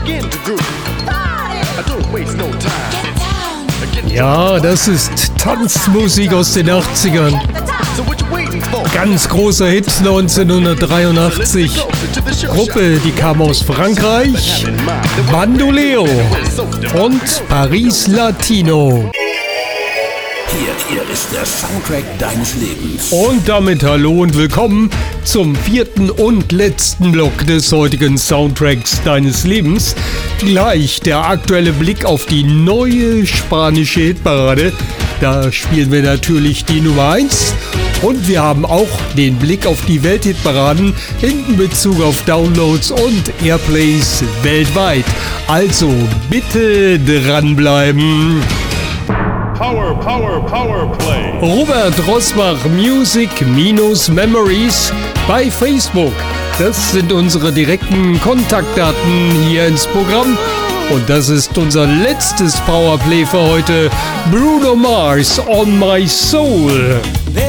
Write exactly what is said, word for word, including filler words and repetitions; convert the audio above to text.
Ja, das ist Tanzmusik aus den achtzigern. Ganz großer Hit neunzehnhundertdreiundachtzig. Gruppe, die kam aus Frankreich. Bandoleo und Paris Latino. Hier, hier ist der Soundtrack deines Lebens. Und damit hallo und willkommen zum vierten und letzten Block des heutigen Soundtracks deines Lebens. Gleich der aktuelle Blick auf die neue spanische Hitparade. Da spielen wir natürlich die Nummer eins. Und wir haben auch den Blick auf die Welthitparaden in Bezug auf Downloads und Airplays weltweit. Also bitte dranbleiben. Power, Power, Power Play. Robert Rosbach Music-Memories bei Facebook. Das sind unsere direkten Kontaktdaten hier ins Programm. Und das ist unser letztes Powerplay für heute. Bruno Mars, On My Soul.